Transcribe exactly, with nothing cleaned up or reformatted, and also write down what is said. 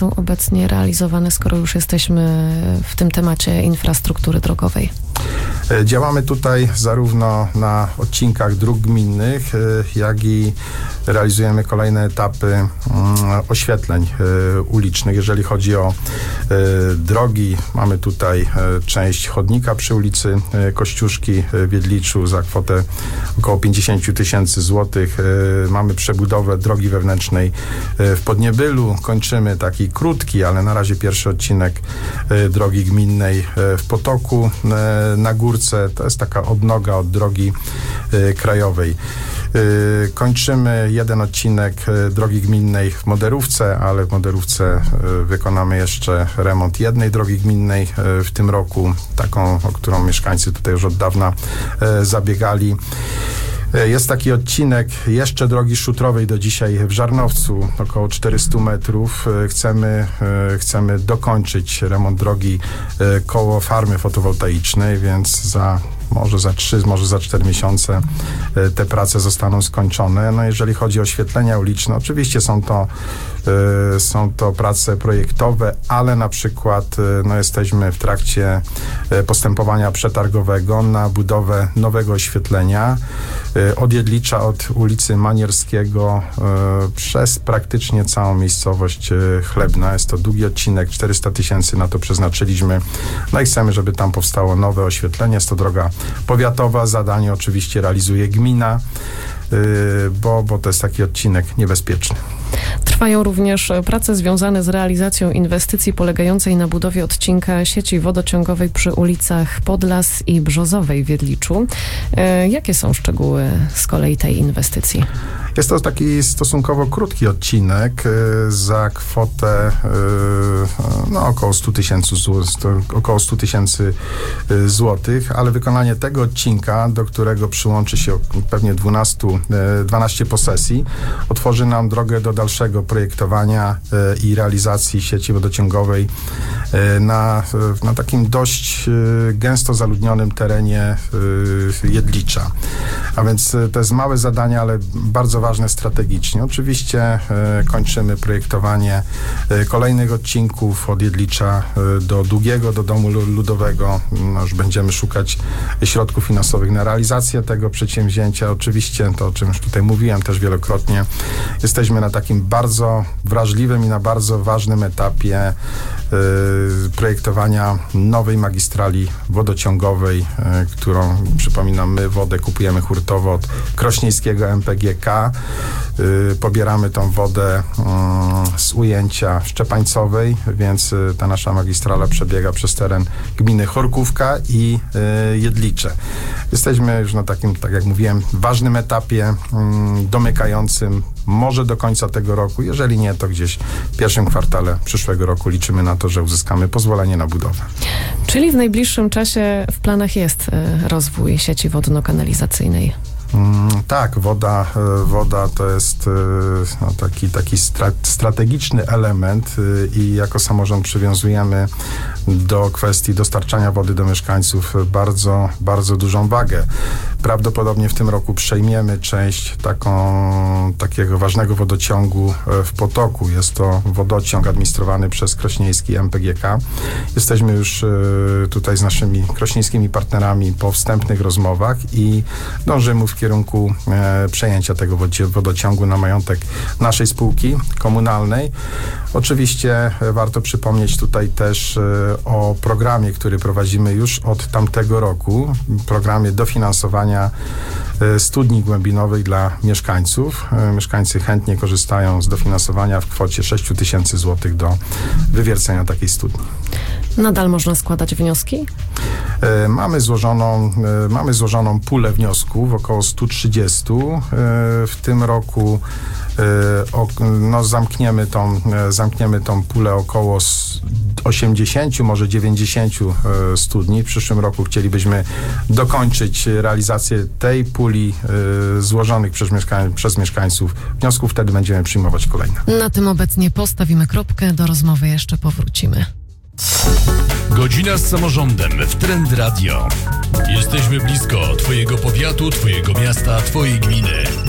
są obecnie realizowane, skoro już jesteśmy w tym temacie infrastruktury drogowej? Działamy tutaj zarówno na odcinkach dróg gminnych, jak i realizujemy kolejne etapy oświetleń ulicznych. Jeżeli chodzi o drogi, mamy tutaj część chodnika przy ulicy Kościuszki w Jedliczu za kwotę około pięćdziesiąt tysięcy złotych. Mamy przebudowę drogi wewnętrznej w Podniebylu. Kończymy taki krótki, ale na razie pierwszy odcinek drogi gminnej w Potoku na Górce. To jest taka odnoga od drogi krajowej. Kończymy jeden odcinek drogi gminnej w Moderówce, ale w Moderówce wykonamy jeszcze remont jednej drogi gminnej w tym roku, taką, o którą mieszkańcy tutaj już od dawna zabiegali. Jest taki odcinek jeszcze drogi szutrowej do dzisiaj w Żarnowcu, około czterysta metrów. Chcemy, chcemy dokończyć remont drogi koło farmy fotowoltaicznej, więc za może za trzy, może za cztery miesiące te prace zostaną skończone. No jeżeli chodzi o oświetlenia uliczne, oczywiście są to, y, są to prace projektowe, ale na przykład y, no jesteśmy w trakcie y, postępowania przetargowego na budowę nowego oświetlenia y, od Jedlicza, od ulicy Manierskiego y, przez praktycznie całą miejscowość y, Chlebna. Jest to długi odcinek, czterysta tysięcy na to przeznaczyliśmy. No i chcemy, żeby tam powstało nowe oświetlenie. Jest to droga powiatowa, zadanie oczywiście realizuje gmina, yy, bo, bo to jest taki odcinek niebezpieczny. Trwają również prace związane z realizacją inwestycji polegającej na budowie odcinka sieci wodociągowej przy ulicach Podlas i Brzozowej w Jedliczu. Yy, jakie są szczegóły z kolei tej inwestycji? Jest to taki stosunkowo krótki odcinek y, za kwotę y, no, około sto tysięcy około sto tysięcy złotych, ale wykonanie tego odcinka, do którego przyłączy się pewnie dwanaście, dwanaście posesji, otworzy nam drogę do dalszego projektowania y, i realizacji sieci wodociągowej y, na, y, na takim dość y, gęsto zaludnionym terenie y, Jedlicza. A więc y, to jest małe zadanie, ale bardzo ważne strategicznie. Oczywiście e, kończymy projektowanie e, kolejnych odcinków od Jedlicza e, do Długiego, do Domu Ludowego. No, już będziemy szukać środków finansowych na realizację tego przedsięwzięcia. Oczywiście to, o czym już tutaj mówiłem też wielokrotnie, jesteśmy na takim bardzo wrażliwym i na bardzo ważnym etapie e, projektowania nowej magistrali wodociągowej, e, którą, przypominam, my wodę kupujemy hurtowo od Krośnieńskiego M P G K. Yy, pobieramy tą wodę yy, z ujęcia Szczepańcowej, więc yy, ta nasza magistrala przebiega przez teren gminy Chorkówka i yy, Jedlicze. Jesteśmy już na takim, tak jak mówiłem, ważnym etapie yy, domykającym, może do końca tego roku, jeżeli nie, to gdzieś w pierwszym kwartale przyszłego roku liczymy na to, że uzyskamy pozwolenie na budowę. Czyli w najbliższym czasie w planach jest yy, rozwój sieci wodno-kanalizacyjnej. Mm, tak, woda, woda to jest no, taki, taki stra- strategiczny element y, i jako samorząd przywiązujemy do kwestii dostarczania wody do mieszkańców bardzo, bardzo dużą wagę. Prawdopodobnie w tym roku przejmiemy część taką, takiego ważnego wodociągu w Potoku. Jest to wodociąg administrowany przez Krośnieński M P G K. Jesteśmy już y, tutaj z naszymi krośnieńskimi partnerami po wstępnych rozmowach i dążymy w kierunku e, przejęcia tego wodociągu na majątek naszej spółki komunalnej. Oczywiście e, warto przypomnieć tutaj też e, o programie, który prowadzimy już od tamtego roku. Programie dofinansowania e, studni głębinowej dla mieszkańców. E, mieszkańcy chętnie korzystają z dofinansowania w kwocie sześć tysięcy złotych do wywiercenia takiej studni. Nadal można składać wnioski? E, mamy złożoną, e, mamy złożoną pulę wniosków, około sto trzydzieści. E, w tym roku e, o, no, zamkniemy, tą, e, zamkniemy tą pulę około osiemdziesiąt, może dziewięćdziesiąt e, studni. W przyszłym roku chcielibyśmy dokończyć realizację tej puli e, złożonych przez, mieszkań, przez mieszkańców wniosków. Wtedy będziemy przyjmować kolejne. Na tym obecnie postawimy kropkę. Do rozmowy jeszcze powrócimy. Godzina z samorządem w Trend Radio. Jesteśmy blisko Twojego powiatu, Twojego miasta, Twojej gminy.